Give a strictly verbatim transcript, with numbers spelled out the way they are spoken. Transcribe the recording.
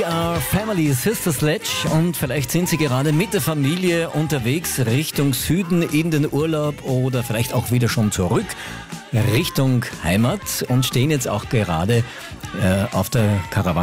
Are Family, Sister Sledge, und vielleicht sind Sie gerade mit der Familie unterwegs Richtung Süden in den Urlaub oder vielleicht auch wieder schon zurück Richtung Heimat und stehen jetzt auch gerade äh, auf der Karawane